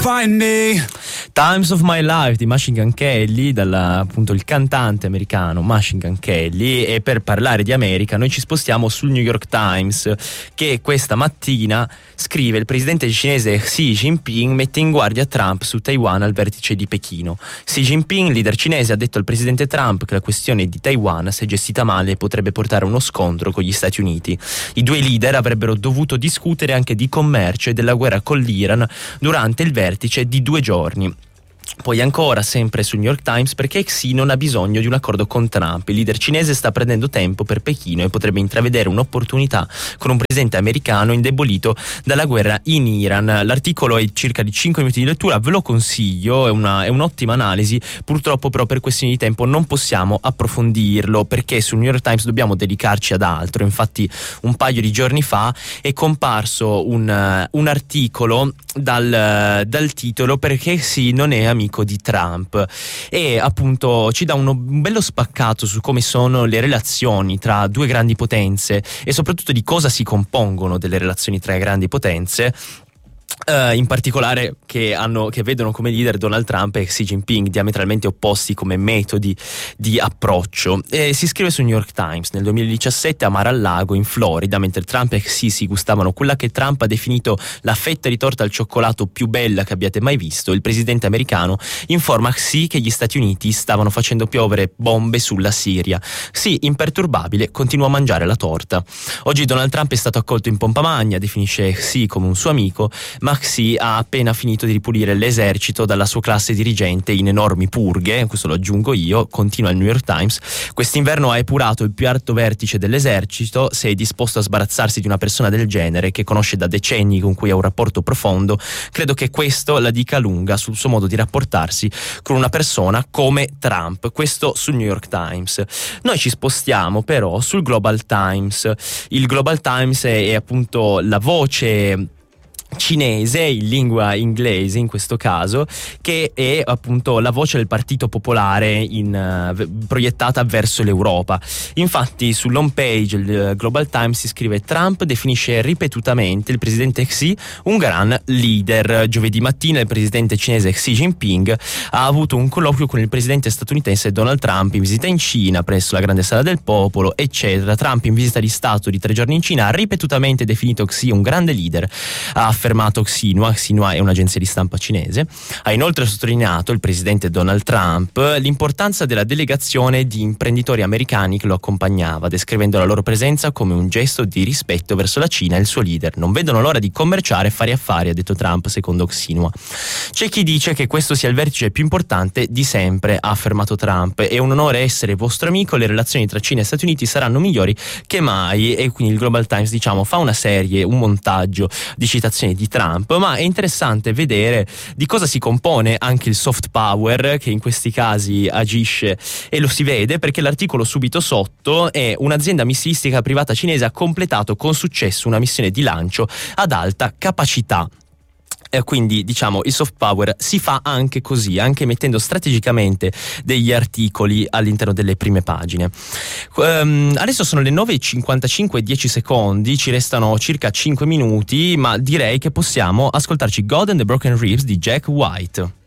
Find me. Times of My Life di Machine Gun Kelly, appunto il cantante americano Machine Gun Kelly. E per parlare di America noi ci spostiamo sul New York Times, che questa mattina scrive: il presidente cinese Xi Jinping mette in guardia Trump su Taiwan al vertice di Pechino. Xi Jinping, leader cinese, ha detto al presidente Trump che la questione di Taiwan, se gestita male, potrebbe portare a uno scontro con gli Stati Uniti. I due leader avrebbero dovuto discutere anche di commercio e della guerra con l'Iran durante il vertice di 2 giorni. Poi ancora, sempre sul New York Times, perché Xi non ha bisogno di un accordo con Trump. Il leader cinese sta prendendo tempo per Pechino e potrebbe intravedere un'opportunità con un presidente americano indebolito dalla guerra in Iran. L'articolo è circa di 5 minuti di lettura, ve lo consiglio, è un'ottima analisi. Purtroppo però per questioni di tempo non possiamo approfondirlo, perché sul New York Times dobbiamo dedicarci ad altro. Infatti un paio di giorni fa è comparso un articolo dal titolo "Perché Xi non è amico di Trump", e appunto ci dà un bello spaccato su come sono le relazioni tra due grandi potenze e soprattutto di cosa si compongono delle relazioni tra grandi potenze. In particolare che vedono come leader Donald Trump e Xi Jinping, diametralmente opposti come metodi di approccio. Si scrive sul New York Times: nel 2017 a Mar-a-Lago in Florida, mentre Trump e Xi si gustavano quella che Trump ha definito la fetta di torta al cioccolato più bella che abbiate mai visto, il presidente americano informa Xi che gli Stati Uniti stavano facendo piovere bombe sulla Siria. Xi, imperturbabile, continua a mangiare la torta. Oggi Donald Trump è stato accolto in pompa magna, definisce Xi come un suo amico, ma Xi ha appena finito di ripulire l'esercito dalla sua classe dirigente in enormi purghe. Questo lo aggiungo io, continua il New York Times. Quest'inverno ha epurato il più alto vertice dell'esercito. Se è disposto a sbarazzarsi di una persona del genere, che conosce da decenni, con cui ha un rapporto profondo, credo che questo la dica lunga sul suo modo di rapportarsi con una persona come Trump. Questo sul New York Times. Noi ci spostiamo però sul Global Times. Il Global Times è appunto la voce cinese, in lingua inglese in questo caso, che è appunto la voce del Partito Popolare proiettata verso l'Europa. Infatti sull'home page il Global Times si scrive: Trump definisce ripetutamente il presidente Xi un gran leader. Giovedì mattina il presidente cinese Xi Jinping ha avuto un colloquio con il presidente statunitense Donald Trump in visita in Cina presso la Grande Sala del Popolo, eccetera. Trump, in visita di Stato di 3 giorni in Cina, ha ripetutamente definito Xi un grande leader, ha affermato Xinhua è un'agenzia di stampa cinese. Ha inoltre sottolineato il presidente Donald Trump l'importanza della delegazione di imprenditori americani che lo accompagnava, descrivendo la loro presenza come un gesto di rispetto verso la Cina e il suo leader. Non vedono l'ora di commerciare e fare affari, ha detto Trump, secondo Xinhua. C'è chi dice che questo sia il vertice più importante di sempre, ha affermato Trump. È un onore essere vostro amico, le relazioni tra Cina e Stati Uniti saranno migliori che mai. E quindi il Global Times, fa un montaggio di citazioni di Trump, ma è interessante vedere di cosa si compone anche il soft power che in questi casi agisce, e lo si vede perché l'articolo subito sotto è: un'azienda missilistica privata cinese ha completato con successo una missione di lancio ad alta capacità. Quindi il soft power si fa anche così, anche mettendo strategicamente degli articoli all'interno delle prime pagine. Adesso sono le 9:55 e 10 secondi, ci restano circa 5 minuti, ma direi che possiamo ascoltarci God and the Broken Ribs di Jack White.